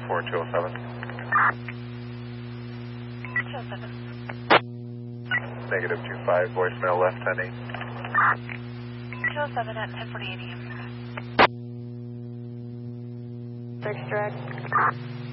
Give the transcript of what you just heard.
for 207. 207. Negative 25, voicemail left 10-8. 207 at 10:48 a.m. Search direct.